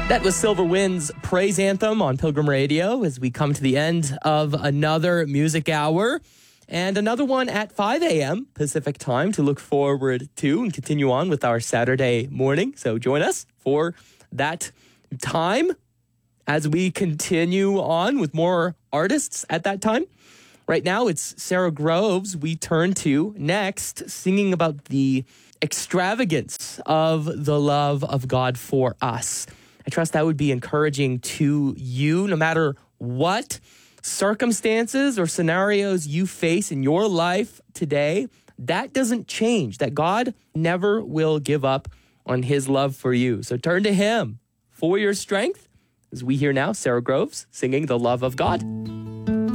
That was Silver Wind's Praise Anthem on Pilgrim Radio as we come to the end of another music hour and another one at 5 a.m. Pacific time to look forward to and continue on with our Saturday morning. So join us for that time as we continue on with more artists at that time. Right now, it's Sara Groves we turn to next, singing about the extravagance of the love of God for us. I trust that would be encouraging to you, no matter what circumstances or scenarios you face in your life today. That doesn't change, that God never will give up on his love for you. So turn to him for your strength as we hear now Sara Groves singing The Love of God.